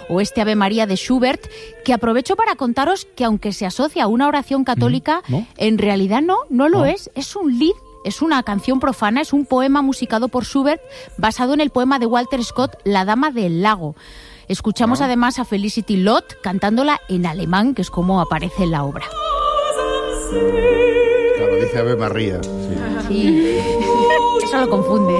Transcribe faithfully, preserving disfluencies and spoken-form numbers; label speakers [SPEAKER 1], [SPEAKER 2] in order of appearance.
[SPEAKER 1] o este Ave María de Schubert, que aprovecho para contaros que aunque se asocia a una oración católica,
[SPEAKER 2] ¿No?
[SPEAKER 1] en realidad no, no lo
[SPEAKER 2] ¿No?
[SPEAKER 1] es, es un lied. Es una canción profana, es un poema musicado por Schubert basado en el poema de Walter Scott, La Dama del Lago. Escuchamos
[SPEAKER 2] ¿No?
[SPEAKER 1] además a Felicity Lott cantándola en alemán, que es como aparece en la obra.
[SPEAKER 2] Claro, dice Ave María. Sí.
[SPEAKER 1] Sí, eso lo confunde.